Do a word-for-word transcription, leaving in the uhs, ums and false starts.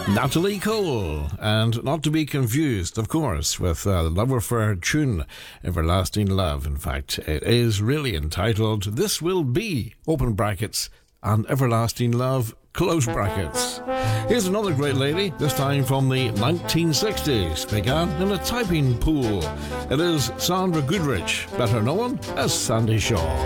Natalie Cole, and not to be confused, of course, with uh, the Love Affair tune, Everlasting Love. In fact, it is really entitled This Will Be, open brackets, and Everlasting Love, close brackets. Here's another great lady, this time from the nineteen sixties, began in a typing pool. It is Sandra Goodrich, better known as Sandy Shaw.